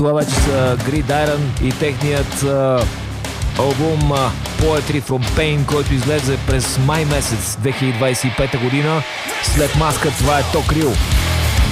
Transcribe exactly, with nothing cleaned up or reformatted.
Това вече са Gridiron и техният а, албум а, Poetry from Pain, който излезе през май месец две хиляди двадесет и пета година. След Маска това е Токрил.